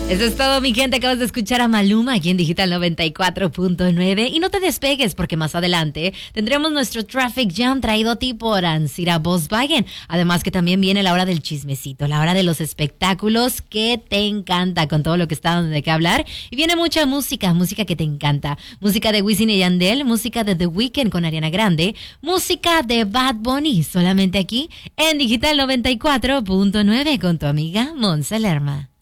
Eso es todo, mi gente. Acabas de escuchar a Maluma aquí en Digital 94.9. Y no te despegues porque más adelante tendremos nuestro Traffic Jam traído a ti por Ansira Volkswagen. Además que también viene la hora del chismecito, la hora de los espectáculos que te encanta con todo lo que está dando de qué hablar. Y viene mucha música, música que te encanta. Música de Wisin y Yandel, música de The Weeknd con Ariana Grande, música de Bad Bunny, solamente aquí en Digital 94.9 con tu amiga Monse Lerma.